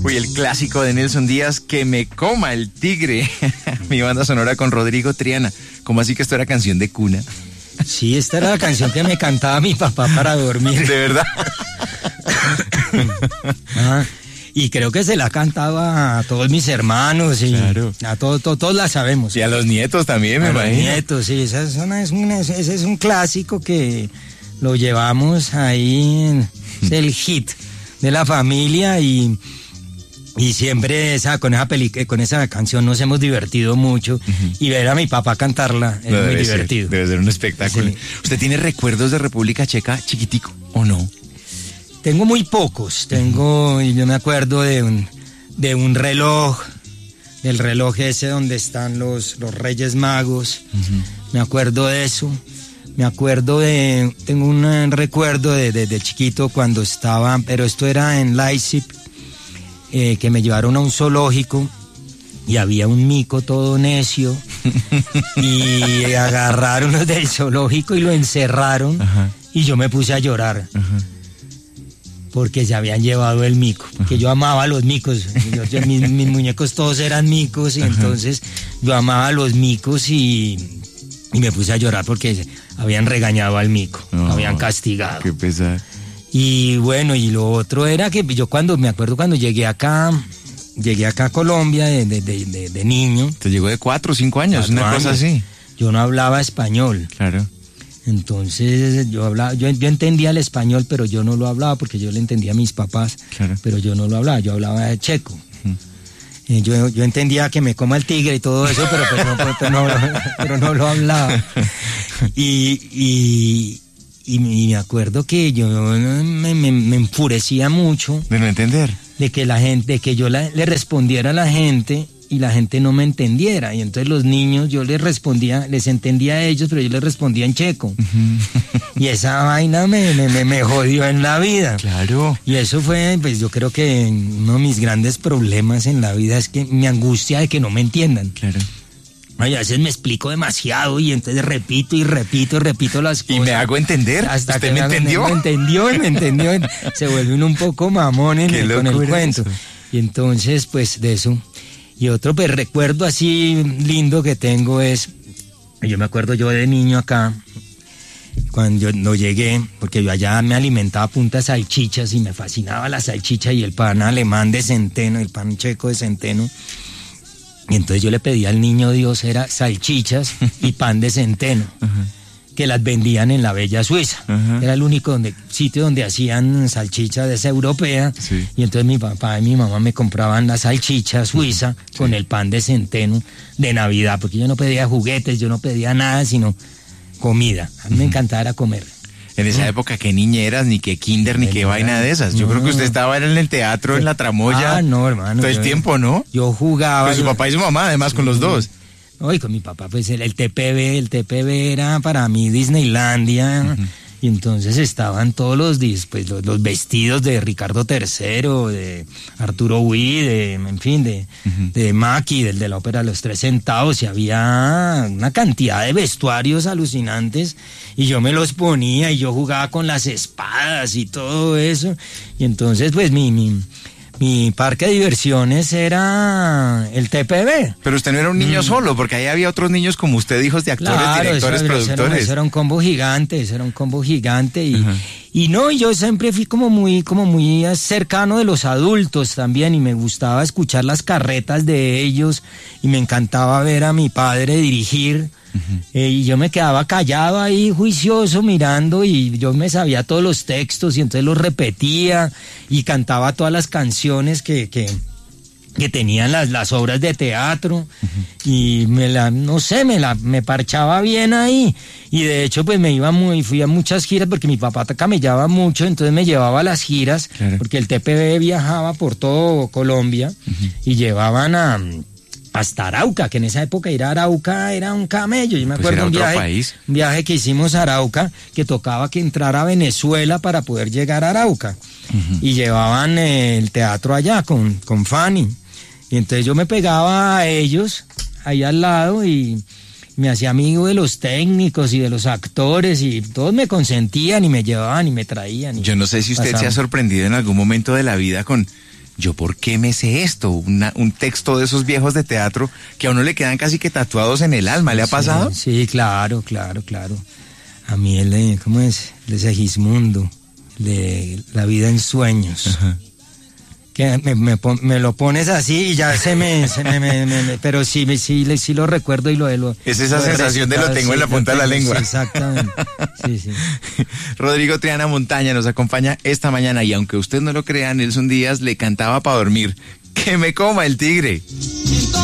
Uy, el clásico de Nelson Díaz, Que me coma el tigre. Mi banda sonora con Rodrigo Triana. ¿Cómo así que esto era canción de cuna? Sí, esta era la canción que me cantaba mi papá para dormir. ¿De verdad? Y creo que se la cantaba a todos mis hermanos y claro. A todos la sabemos. Y a los nietos también, me imagino. A los nietos, sí, ese es un clásico que lo llevamos ahí, es el hit de la familia y siempre con esa canción nos hemos divertido mucho y ver a mi papá cantarla es muy divertido. Debe ser un espectáculo. Sí. ¿Usted tiene recuerdos de República Checa chiquitico o no? Tengo muy pocos, y yo me acuerdo de un reloj, del reloj ese donde están los Reyes Magos, me acuerdo de eso, tengo un recuerdo de chiquito cuando estaba, pero esto era en Leipzig, que me llevaron a un zoológico y había un mico todo necio y agarraron los del zoológico y lo encerraron y yo me puse a llorar. Porque se habían llevado el mico, que yo amaba a los micos, mis muñecos todos eran micos y entonces yo amaba a los micos y me puse a llorar porque habían regañado al mico, lo habían castigado. Qué pesar. Y bueno, y lo otro era que yo me acuerdo cuando llegué acá a Colombia de niño. Te llegó de 4 o 5 años, una cosa así. Yo no hablaba español. Claro. Entonces yo entendía el español, pero yo no lo hablaba porque yo le entendía a mis papás, claro. Pero yo no lo hablaba, yo hablaba de checo. Yo entendía que me coma el tigre y todo eso, pero no lo hablaba. Y me acuerdo que yo me enfurecía mucho. De no entender. De que yo le respondiera a la gente y la gente no me entendiera. Y entonces los niños, yo les entendía a ellos, pero yo les respondía en checo. Y esa vaina me jodió en la vida. Claro. Y eso fue, pues yo creo que uno de mis grandes problemas en la vida es que mi angustia de que no me entiendan. Claro. Ay, a veces me explico demasiado y entonces repito las cosas. ¿Y me hago entender? Hasta ¿Usted que me entendió? Me entendió. Se vuelve uno un poco mamón con el cuento. Eso. Y entonces, pues, de eso. Y otro pues, recuerdo así lindo que tengo es, yo me acuerdo yo de niño acá, cuando yo no llegué, porque yo allá me alimentaba a punta de salchichas y me fascinaba la salchicha y el pan alemán de centeno, el pan checo de centeno. Y entonces yo le pedí al niño Dios, era salchichas y pan de centeno, que las vendían en la bella Suiza. Era el único sitio donde hacían salchicha de esa europea. Sí. Y entonces mi papá y mi mamá me compraban la salchicha suiza con el pan de centeno de Navidad, porque yo no pedía juguetes, yo no pedía nada, sino comida. A mí me encantaba era comer. En esa época, ¿qué niñeras, ni qué kinder, ni qué vaina de esas? Yo creo que usted estaba en el teatro, en la tramoya. No, hermano. Todo el tiempo, ¿no? Yo jugaba. Pues su papá y su mamá, además, con los dos. No, y con mi papá, pues el TPB era para mí Disneylandia. Y entonces estaban todos los vestidos de Ricardo III, de Arturo Huy, de Maki, del de la ópera Los Tres Centavos, y había una cantidad de vestuarios alucinantes, y yo me los ponía, y yo jugaba con las espadas y todo eso, y entonces pues mi parque de diversiones era el TPB. Pero usted no era un niño solo, porque ahí había otros niños como usted, hijos de actores, directores, productores. Eso era un combo gigante, y yo siempre fui como muy cercano de los adultos también, y me gustaba escuchar las carretas de ellos, y me encantaba ver a mi padre dirigir. Y yo me quedaba callado ahí, juicioso, mirando, y yo me sabía todos los textos y entonces los repetía y cantaba todas las canciones que tenían las obras de teatro, y me parchaba bien ahí, y de hecho pues fui a muchas giras porque mi papá camellaba mucho, entonces me llevaba a las giras, claro. Porque el TPB viajaba por todo Colombia y llevaban hasta Arauca, que en esa época ir a Arauca era un camello. Yo me acuerdo un viaje que hicimos a Arauca, que tocaba que entrar a Venezuela para poder llegar a Arauca. Y llevaban el teatro allá con Fanny. Y entonces yo me pegaba a ellos, ahí al lado, y me hacía amigo de los técnicos y de los actores, y todos me consentían y me llevaban y me traían. Yo no sé si usted se ha sorprendido en algún momento de la vida con ¿yo por qué me sé esto? Un texto de esos viejos de teatro que a uno le quedan casi que tatuados en el alma, ¿le ha pasado? Sí, claro. A mí ¿cómo es? De Segismundo, de La vida en sueños. Ajá. Que me lo pones así y ya pero sí lo recuerdo y lo es esa sensación de lo tengo en la punta de la lengua. Sí, exactamente. Sí. Rodrigo Triana Montaña nos acompaña esta mañana y aunque usted no lo crea, Nelson Díaz le cantaba para dormir. ¡Que me coma el tigre!